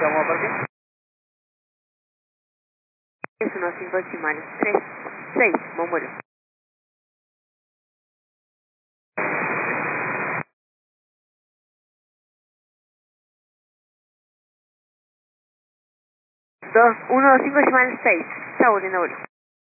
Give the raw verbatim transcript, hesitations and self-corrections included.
vamos a partir. Es uno cinco decimales. tres, seis, Monvuelo. dos, uno, cinco decimales, seis. Chau, lindo vuelo.